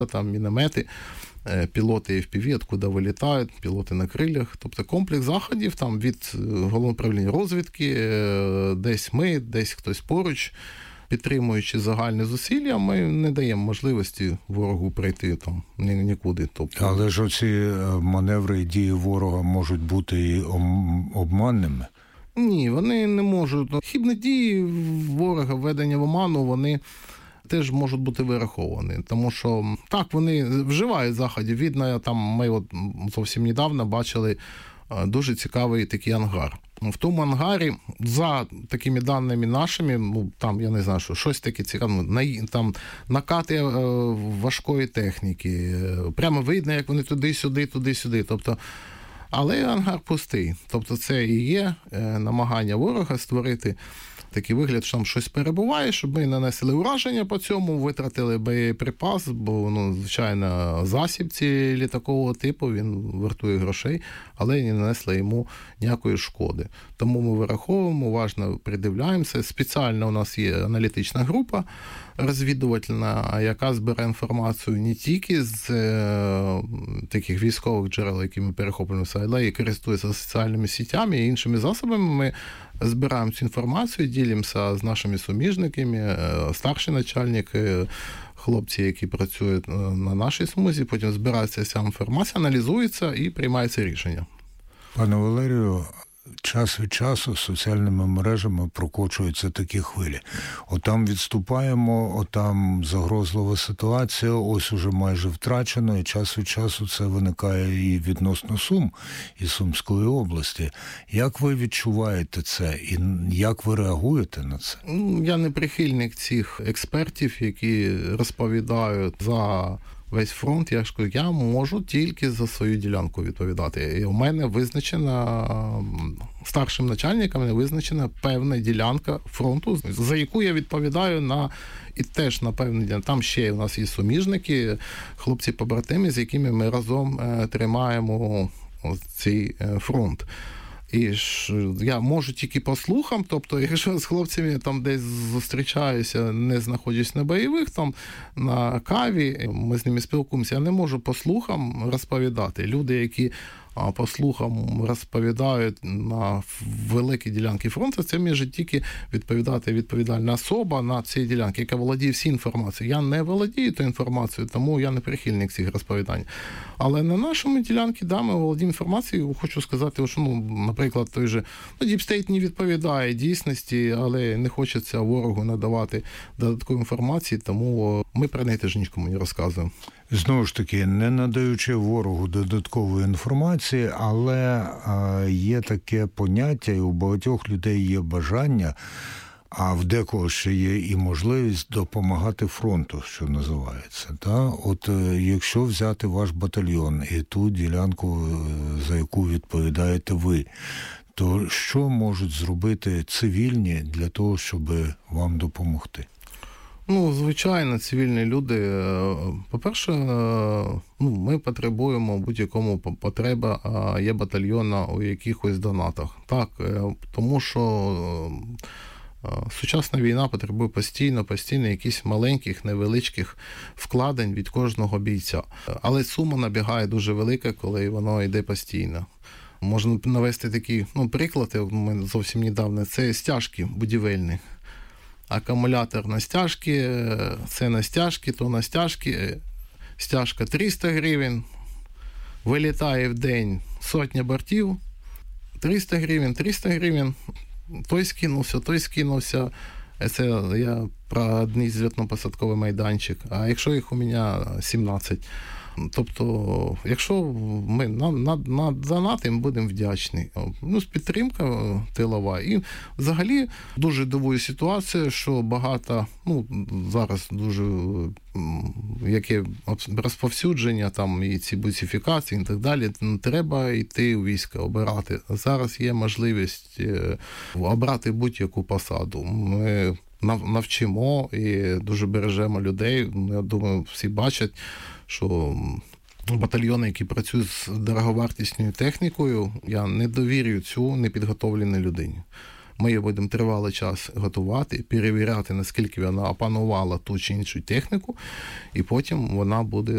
там міномети, пілоти FPV, откуда вилітають, пілоти на крилях. Тобто комплекс заходів там від Головного управління розвідки, десь ми, десь хтось поруч, підтримуючи загальні зусилля, ми не даємо можливості ворогу прийти там нікуди. Тобто... Але ж оці маневри і дії ворога можуть бути і обманними? Ні, вони не можуть. Хибні дії ворога, введення в оману, вони теж можуть бути вираховані. Тому що, так, вони вживають заходів. Видно, там ми от зовсім недавно бачили дуже цікавий такий ангар. В тому ангарі, за такими даними нашими, там, я не знаю, що щось таке цікаве, там накати важкої техніки. Прямо видно, як вони туди-сюди, туди-сюди. Тобто, але ангар пустий. Тобто це і є намагання ворога створити такий вигляд, що там щось перебуває, щоб ми нанесли ураження по цьому, витратили боєприпас, бо, звичайно, засіб ці такого типу, він вартує грошей, але не нанесли йому ніякої шкоди. Тому ми вираховуємо, уважно придивляємося. Спеціально у нас є аналітична група розвідувальна, яка збирає інформацію не тільки з таких військових джерел, які ми перехоплюємося, але і користується соціальними сітями і іншими засобами. Ми збираємо цю інформацію, ділимося з нашими суміжниками, старші начальники, хлопці, які працюють на нашій смузі, потім збирається ця інформація, аналізується і приймається рішення. Пане Валерію, час від часу соціальними мережами прокочуються такі хвилі. Отам відступаємо, отам загрозлива ситуація, ось уже майже втрачено, і час від часу це виникає і відносно Сум, і Сумської області. Як ви відчуваєте це і як ви реагуєте на це? Я не прихильник цих експертів, які розповідають за весь фронт. Я можу тільки за свою ділянку відповідати. І у мене визначена, старшим начальникам визначена певна ділянка фронту, за яку я відповідаю і теж на певний ділянку. Там ще у нас є суміжники, хлопці-побратими, з якими ми разом тримаємо цей фронт. І ж я можу тільки по слухам, тобто, якщо з хлопцями там десь зустрічаюся, не знаходжусь на бойових, там на каві, ми з ними спілкуємося, я не можу по слухам розповідати. Люди, які по слухам розповідають на великі ділянки фронту, це може тільки відповідальна особа на цій ділянці, яка володіє всі інформацією. Я не володію тою інформацією, тому я не прихильник цих розповідань. Але на нашому ділянці, ми володіємо інформацією. Хочу сказати, що, наприклад, той же Deep State не відповідає дійсності, але не хочеться ворогу надавати додаткову інформацію, тому ми про неї теж нікому не розказуємо. Знову ж таки, не надаючи ворогу додаткової інформації, але є таке поняття, і у багатьох людей є бажання, а в декого ще є і можливість допомагати фронту, що називається. От якщо взяти ваш батальйон і ту ділянку, за яку відповідаєте ви, то що можуть зробити цивільні для того, щоб вам допомогти? Звичайно, цивільні люди. По-перше, ми потребуємо будь-якому потреба є батальйона у якихось донатах. Так, тому що сучасна війна потребує постійно якихось маленьких, невеличких вкладень від кожного бійця. Але сума набігає дуже велика, коли воно йде постійно. Можна навести такі приклади, у мене зовсім недавно, це стяжки будівельні. Акумулятор на стяжки, це на стяжки, то на стяжки. Стяжка 300 гривень, вилітає в день 100 бортів, 300 гривень, той скинувся. Це я про одний злітно-посадковий майданчик. А якщо їх у мене 17. Тобто, якщо ми на донати, ми будемо вдячні. Підтримка тилова. І взагалі дуже дивує ситуація, що багато, зараз дуже яке розповсюдження, там і ці бусифікації і так далі, треба йти у війська, обирати. Зараз є можливість обрати будь-яку посаду. Ми навчимо і дуже бережемо людей. Я думаю, всі бачать, що батальйони, які працюють з дороговартісною технікою, я не довірю цю непідготовленій людині. Ми її будемо тривалий час готувати, перевіряти, наскільки вона опанувала ту чи іншу техніку, і потім вона буде